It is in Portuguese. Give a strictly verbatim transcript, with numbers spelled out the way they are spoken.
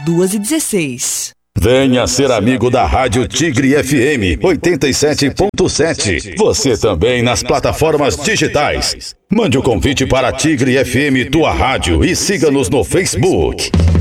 duas e dezesseis. Venha ser amigo da Rádio Tigre F M oitenta e sete ponto sete. Você também nas plataformas digitais. Mande o convite para Tigre F M, tua rádio, e siga-nos no Facebook.